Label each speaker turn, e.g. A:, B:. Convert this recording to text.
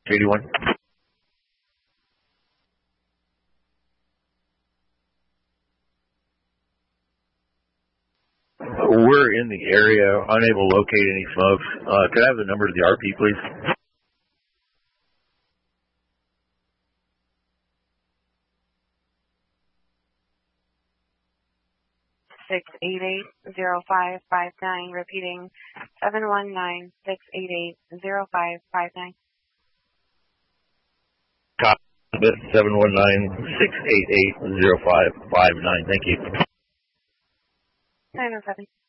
A: 81. We're in the area, unable to locate any smokes. Could I have the number to the RP, please?
B: 688-0559, repeating 719-688-0559.
A: Copy. 719-688-0559. Thank you.
B: 907.